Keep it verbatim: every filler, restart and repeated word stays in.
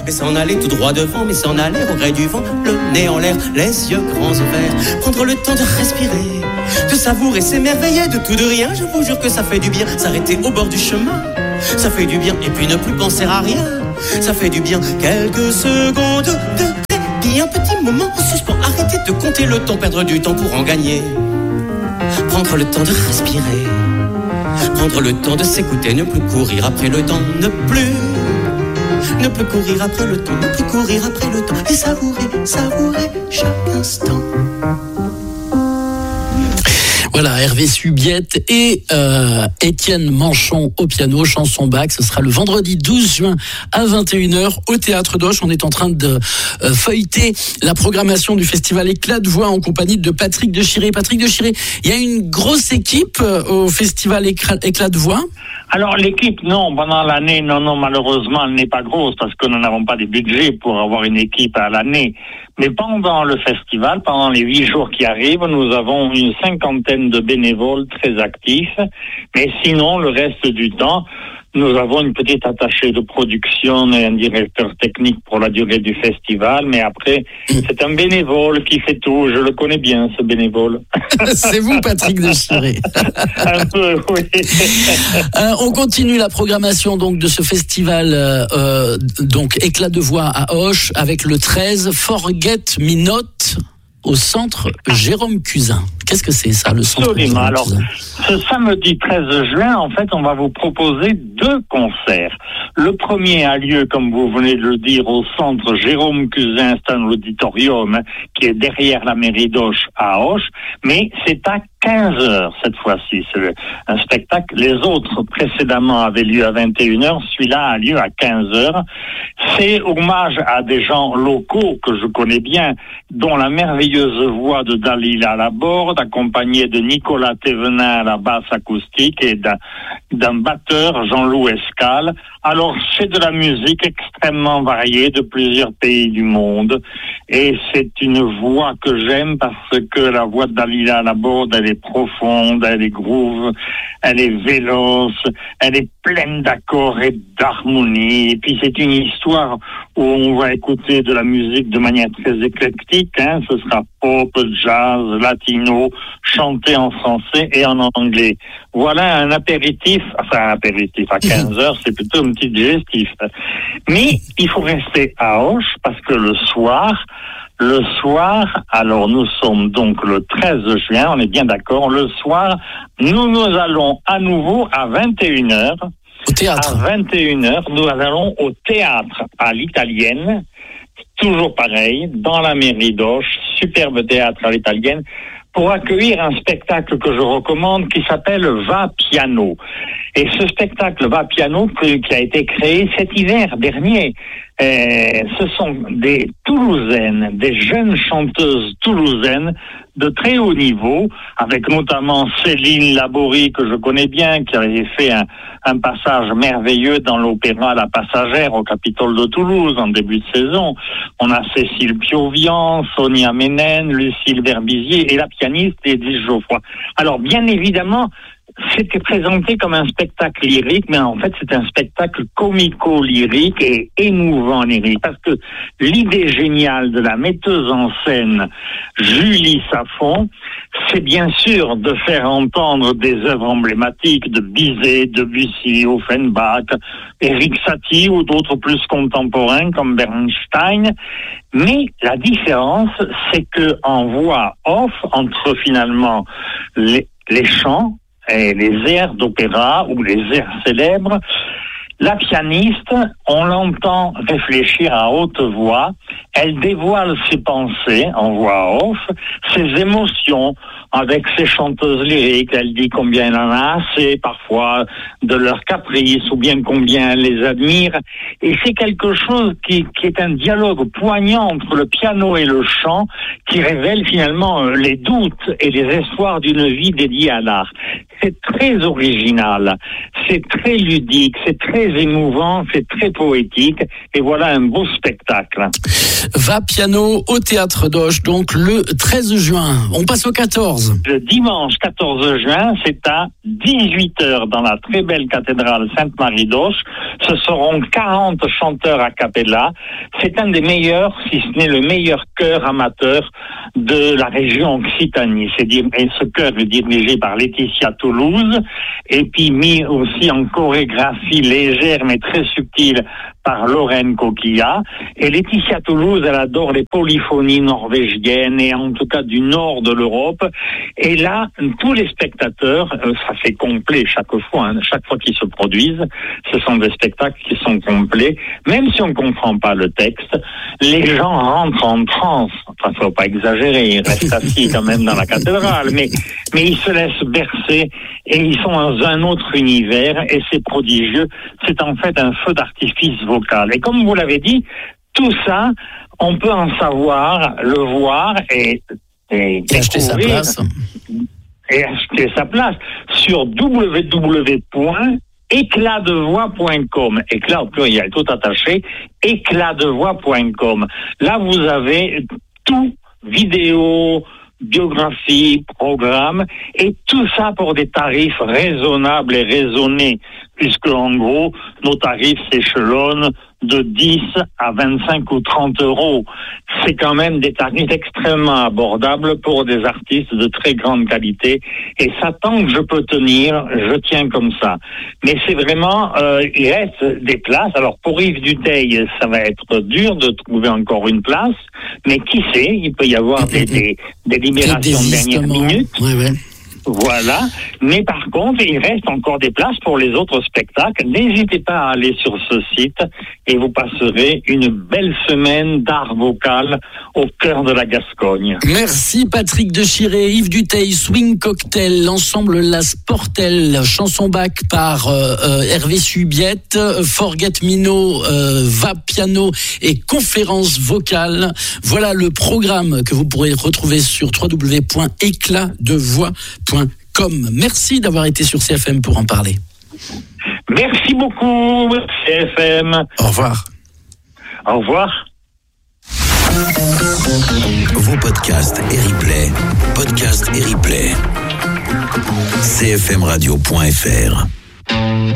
mais s'en aller tout droit devant, mais s'en aller au gré du vent, le nez en l'air, les yeux grands ouverts, prendre le temps de respirer, de savourer, s'émerveiller de tout, de rien. Je vous jure que ça fait du bien, s'arrêter au bord du chemin, ça fait du bien, et puis ne plus penser à rien, ça fait du bien. Quelques secondes de répit, un petit moment en suspens, arrêter de compter le temps, perdre du temps pour en gagner, prendre le temps de respirer, prendre le temps de s'écouter, ne plus courir après le temps, ne plus Ne plus courir après le temps, ne plus courir après le temps, et savourer, savourer chaque instant. Voilà, Hervé Subiette et euh, Étienne Manchon au piano, chanson Bach. Ce sera le vendredi douze juin à vingt et une heures au Théâtre d'Auch. On est en train de euh, feuilleter la programmation du festival Éclat de Voix en compagnie de Patrick Dechiré. Patrick Dechiré, il y a une grosse équipe euh, au festival Éclat, Éclat de Voix. Alors l'équipe, non, pendant l'année, non, non, malheureusement, elle n'est pas grosse parce que nous n'avons pas des budgets pour avoir une équipe à l'année. Mais pendant le festival, pendant les huit jours qui arrivent, nous avons une cinquantaine de bénévoles très actifs. Mais sinon, le reste du temps, nous avons une petite attachée de production et un directeur technique pour la durée du festival. Mais après, c'est un bénévole qui fait tout. Je le connais bien, ce bénévole. C'est vous, Patrick Dechiré. Un peu, oui. Euh, on continue la programmation donc de ce festival euh, donc Éclat de Voix à Auch avec le treize Forget Me Not au centre Jérôme Cuzin. Qu'est-ce que c'est ça, le centre Absolument. Jérôme Alors, Cuzin? ce samedi treize juin, en fait, on va vous proposer deux concerts. Le premier a lieu, comme vous venez de le dire, au centre Jérôme Cuzin, c'est un auditorium hein, qui est derrière la mairie d'Auch à Auch, mais c'est à quinze heures cette fois-ci. C'est un spectacle. Les autres précédemment avaient lieu à vingt et une heures. Celui-là a lieu à quinze heures. C'est hommage à des gens locaux que je connais bien, dont la merveilleuse voix de Dalila Laborde, accompagnée de Nicolas Thévenin à la basse acoustique et d'un, d'un batteur, Jean-Loup Escale. Alors, c'est de la musique extrêmement variée de plusieurs pays du monde. Et c'est une voix que j'aime parce que la voix de Dalila Laborde, elle est profonde, elle est groove, elle est véloce, elle est pleine d'accords et d'harmonie. Et puis, c'est une histoire où on va écouter de la musique de manière très éclectique, hein. Ce sera pop, jazz, latino, chanté en français et en anglais. Voilà un apéritif, enfin un apéritif à quinze heures, c'est plutôt un petit digestif. Mais il faut rester à Auch parce que le soir, le soir, alors nous sommes donc le treize juin, on est bien d'accord, le soir, nous nous allons à nouveau à vingt et une heures. Au théâtre. À vingt et une heures, nous allons au théâtre à l'italienne, toujours pareil, dans la mairie d'Auch, superbe théâtre à l'italienne, pour accueillir un spectacle que je recommande qui s'appelle Va Piano. Et ce spectacle Va Piano qui a été créé cet hiver dernier, euh, ce sont des Toulousaines, des jeunes chanteuses toulousaines de très haut niveau, avec notamment Céline Laborie, que je connais bien, qui avait fait un, un passage merveilleux dans l'opéra La Passagère au Capitole de Toulouse en début de saison. On a Cécile Piovian, Sonia Ménène, Lucille Verbizier et la pianiste Edith Geoffroy. Alors, bien évidemment, c'était présenté comme un spectacle lyrique, mais en fait, c'est un spectacle comico-lyrique et émouvant lyrique. Parce que l'idée géniale de la metteuse en scène Julie Safon, c'est bien sûr de faire entendre des œuvres emblématiques de Bizet, Debussy, Offenbach, Erik Satie ou d'autres plus contemporains comme Bernstein. Mais la différence, c'est que en voix off, entre finalement les, les chants, et les airs d'opéra ou les airs célèbres, la pianiste, on l'entend réfléchir à haute voix, elle dévoile ses pensées en voix off, ses émotions avec ses chanteuses lyriques, elle dit combien elle en a assez parfois de leurs caprices ou bien combien elle les admire, et c'est quelque chose qui, qui est un dialogue poignant entre le piano et le chant qui révèle finalement les doutes et les espoirs d'une vie dédiée à l'art. c'est très original, c'est très ludique, c'est très émouvant, c'est très poétique, et voilà un beau spectacle. Va piano au Théâtre d'Auch, donc le treize juin. On passe au quatorze. Le dimanche quatorze juin, c'est à dix-huit heures dans la très belle cathédrale Sainte-Marie d'Auch. Ce seront quarante chanteurs a cappella. C'est un des meilleurs, si ce n'est le meilleur chœur amateur de la région Occitanie. C'est dire, et ce chœur est dirigé par Laetitia Toulouse, et puis mis aussi en chorégraphie légère mais très subtile par Lorraine Coquillat. Et Laetitia Toulouse, elle adore les polyphonies norvégiennes et en tout cas du nord de l'Europe. Et là, tous les spectateurs, euh, ça c'est complet chaque fois, hein, chaque fois qu'ils se produisent, ce sont des spectacles qui sont complets. Même si on ne comprend pas le texte, les gens rentrent en transe. Enfin, faut pas exagérer, ils restent assis quand même dans la cathédrale, mais, mais ils se laissent bercer et ils sont dans un autre univers et c'est prodigieux. C'est en fait un feu d'artifice vocal. Et comme vous l'avez dit, tout ça, on peut en savoir, le voir et, et, et acheter sa place. Et acheter sa place sur w w w point éclat de voix point com. Éclat au pluriel, tout attaché, éclat de voix point com. Là, vous avez tout, vidéo, biographie, programme, et tout ça pour des tarifs raisonnables et raisonnés, puisque en gros, nos tarifs s'échelonnent de dix à vingt-cinq ou trente euros. C'est quand même des tarifs extrêmement abordables pour des artistes de très grande qualité. Et ça, tant que je peux tenir, je tiens comme ça. Mais c'est vraiment, euh, il reste des places. Alors pour Yves Duteil, ça va être dur de trouver encore une place. Mais qui sait, il peut y avoir des, des, des libérations de dernière minute. Ouais, ouais. Voilà, mais par contre, il reste encore des places pour les autres spectacles. N'hésitez pas à aller sur ce site et vous passerez une belle semaine d'art vocal au cœur de la Gascogne. Merci Patrick de Chiré, Yves Duteil, Swing Cocktail, l'ensemble La Sportelle, chanson bac par euh, euh, Hervé Subiette, Forget Mino, euh, Va Piano et conférence vocale. Voilà le programme que vous pourrez retrouver sur w w w point éclat de voix point com. Merci d'avoir été sur C F M pour en parler. Merci beaucoup, C F M. Au revoir. Au revoir. Vos podcasts et replays, podcasts et replays, c f m radio point f r.